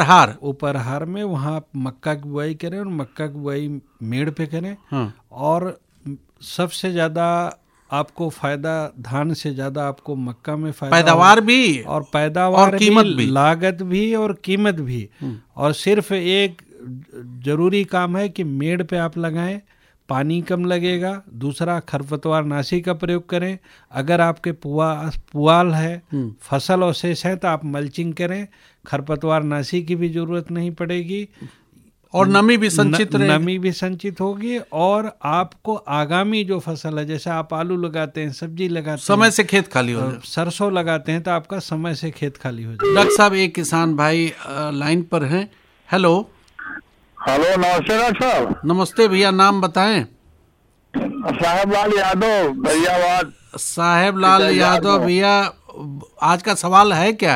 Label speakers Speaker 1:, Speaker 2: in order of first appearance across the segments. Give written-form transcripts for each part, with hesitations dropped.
Speaker 1: उपरहार में वहाँ आप मक्का की बुआई करें और मक्का की बुआई मेड़ पे करें।
Speaker 2: हाँ।
Speaker 1: और सबसे ज़्यादा आपको फायदा, धान से ज़्यादा आपको मक्का में फायदा,
Speaker 2: पैदावार भी
Speaker 1: और पैदावार
Speaker 2: और कीमत भी,
Speaker 1: लागत भी और कीमत भी। और सिर्फ एक जरूरी काम है कि मेड़ पे आप लगाएं, पानी कम लगेगा। दूसरा, खरपतवार नाशी का प्रयोग करें। अगर आपके पुआल है, फसल अवशेष है, तो आप मल्चिंग करें, खरपतवार नाशी की भी जरूरत नहीं पड़ेगी
Speaker 2: और नमी भी संचित
Speaker 1: नमी भी संचित होगी। और आपको आगामी जो फसल है, जैसे आप आलू लगाते हैं, सब्जी लगाते हैं,
Speaker 2: समय से खेत खाली हो जाए,
Speaker 1: सरसों लगाते हैं, तो आपका समय से खेत खाली हो जाए।
Speaker 2: डॉक्टर साहब, एक किसान भाई लाइन पर हैं। हेलो।
Speaker 3: हेलो, नमस्ते डॉक्टर साहब।
Speaker 2: नमस्ते भैया, नाम बताएं।
Speaker 3: साहेब लाल यादव, भैयाबाद।
Speaker 2: साहेब लाल यादव भैया, आज का सवाल है क्या?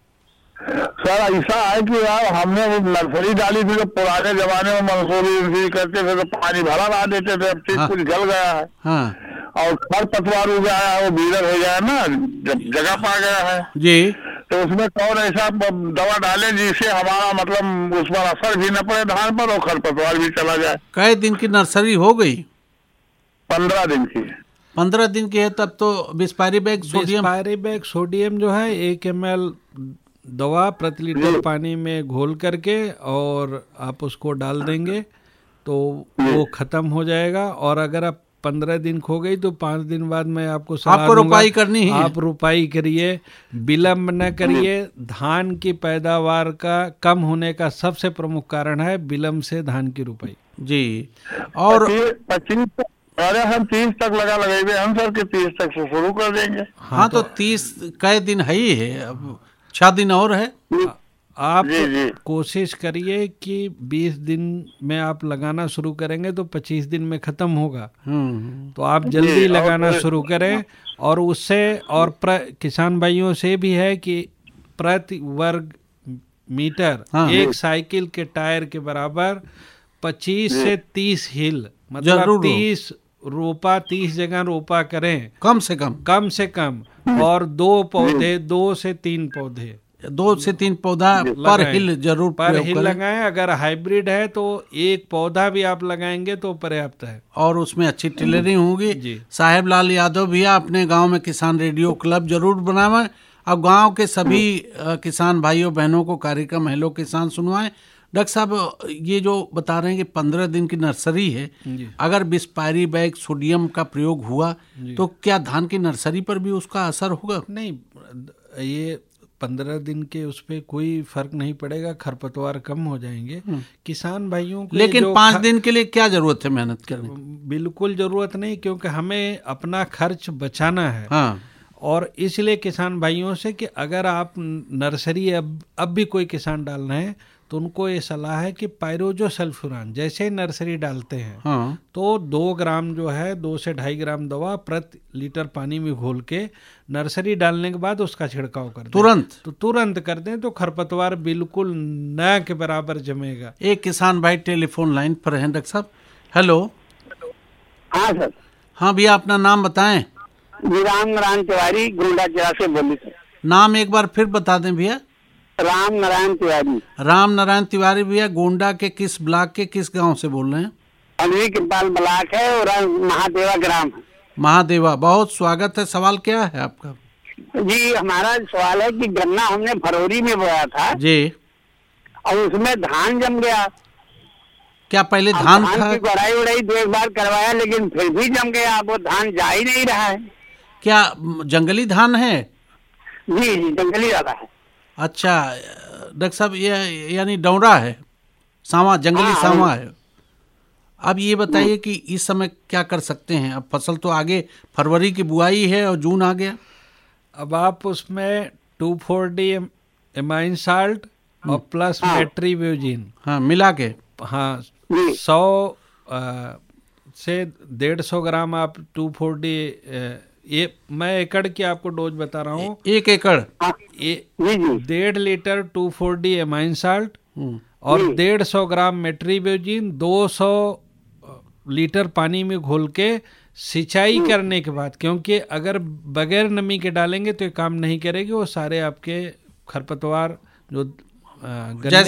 Speaker 3: सर, ऐसा है कि यार हमने वो नर्सरी डाली थी, तो पुराने जमाने में मंसूरी करते थे तो पानी भरा ला देते थे। अब चीज कुछ जल गया है।
Speaker 2: हाँ।
Speaker 3: और खरपतवार उग गया है, वो बीरर हो गया ना, जगह पा गया है
Speaker 2: जी।
Speaker 3: तो उसमें कौन ऐसा दवा डालें जिससे हमारा मतलब उस पर असर भी न पड़े धान पर और खरपतवार भी चला जाए।
Speaker 2: कई दिन की नर्सरी हो गई?
Speaker 3: 15 दिन की।
Speaker 2: 15 दिन की है, तब तो बिस्पायरीबैग
Speaker 1: सोडियम जो है 1 ml दवा प्रति लीटर पानी में घोल करके और आप उसको डाल देंगे तो वो खत्म हो जाएगा। और अगर आप 15 दिन खो गई तो 5 दिन बाद मैं आपको सलाह दूंगा,
Speaker 2: रुपाई करनी है।
Speaker 1: आप रुपाई करिए, विलम्ब न करिए। धान की पैदावार का कम होने का सबसे प्रमुख कारण है विलम्ब से धान की रुपाई।
Speaker 2: जी। और
Speaker 3: 25 अरे हम 30 तक लगाएंगे हम सर के 30 तक से शुरू कर देंगे।
Speaker 2: हाँ, तो 30 कई दिन है ही है, अब 6 दिन और है।
Speaker 1: आप कोशिश करिए कि 20 दिन में आप लगाना शुरू करेंगे तो 25 दिन में खत्म होगा। तो आप जल्दी लगाना शुरू करें। और उससे और किसान भाइयों से भी है कि प्रति वर्ग मीटर एक साइकिल के टायर के बराबर 25 से 30 हिल, मतलब 30 रोपा, 30 जगह रोपा करें
Speaker 2: कम से कम।
Speaker 1: और 2 पौधे, 2 से 3 पौधे,
Speaker 2: 2 से 3 पौधा पर हिल जरूर
Speaker 1: लगाएं। अगर हाइब्रिड है तो 1 पौधा भी आप लगाएंगे तो पर्याप्त है
Speaker 2: और उसमें अच्छी टिलरिंग होगी। साहेब लाल यादव भैया, अपने गांव में किसान रेडियो क्लब जरूर बनावें। अब गांव के सभी किसान भाइयों बहनों को कार्यक्रम हेलो किसान सुनवाएं। डॉक्टर साहब, ये जो बता रहे हैं कि 15 दिन की नर्सरी है, अगर बिस्पायरीबैग सोडियम का प्रयोग हुआ तो क्या धान की नर्सरी पर भी उसका असर होगा?
Speaker 1: नहीं, ये 15 दिन के उस पर कोई फर्क नहीं पड़ेगा, खरपतवार कम हो जाएंगे किसान भाइयों को।
Speaker 2: लेकिन 5 दिन के लिए क्या जरूरत है मेहनत करने?
Speaker 1: बिल्कुल जरूरत नहीं, क्योंकि हमें अपना खर्च बचाना है।
Speaker 2: हाँ।
Speaker 1: और इसलिए किसान भाइयों से कि अगर आप नर्सरी अब भी कोई किसान डाल रहे हैं तो उनको ये सलाह है कि पायरोजोसल्फ्यूरान जैसे नर्सरी डालते हैं तो 2 ग्राम जो है 2 से 2.5 ग्राम दवा प्रति लीटर पानी में घोल के नर्सरी डालने के बाद उसका छिड़काव कर दें। तुरंत कर दें तो खरपतवार बिल्कुल न के बराबर जमेगा।
Speaker 2: एक किसान भाई टेलीफोन लाइन पर है। डॉक्टर साहब, हेलो।
Speaker 3: हाँ सर।
Speaker 2: हाँ भैया, अपना नाम बताएं।
Speaker 3: राम नारायण तिवारी, गोंडा जिला से बोली सर।
Speaker 2: नाम एक बार फिर बता दें भैया।
Speaker 3: राम नारायण तिवारी।
Speaker 2: राम नारायण तिवारी भैया, गोंडा के किस ब्लॉक के किस गांव से बोल रहे हैं?
Speaker 3: अनवी कृपाल ब्लॉक है और महादेवा ग्राम है।
Speaker 2: महादेवा, बहुत स्वागत है। सवाल क्या है आपका?
Speaker 3: जी, हमारा सवाल है कि गन्ना हमने फरवरी में बोया था
Speaker 2: जी,
Speaker 3: और उसमें धान जम गया।
Speaker 2: क्या पहले धान था?
Speaker 3: गड़ाई उड़ाई 2 बार करवाया लेकिन फिर भी जम गया। वो धान जा ही नहीं रहा है।
Speaker 2: क्या जंगली धान है?
Speaker 3: जी, जंगली ज्यादा है।
Speaker 2: अच्छा डॉक्टर साहब, ये यानी डौरा है, सांवा, जंगली सांवा है। अब ये बताइए कि इस समय क्या कर सकते हैं? अब फसल तो आगे फरवरी की बुआई है और जून आ गया।
Speaker 1: अब आप उसमें 2,4-D एमाइन साल्ट और प्लस मेट्रीब्यूजिन
Speaker 2: मिला के
Speaker 1: 100 से 150 ग्राम आप 2,4-D, ये मैं एकड़ की आपको डोज बता रहा हूँ।
Speaker 2: 1 एकड़
Speaker 1: 1.5 लीटर 2,4-D एमाइन साल्ट और 150 ग्राम मेट्रीब्यूजिन 200 लीटर पानी में घोल के सिंचाई करने के बाद, क्योंकि अगर बगैर नमी के डालेंगे तो ये काम नहीं करेगी। वो सारे आपके खरपतवार जो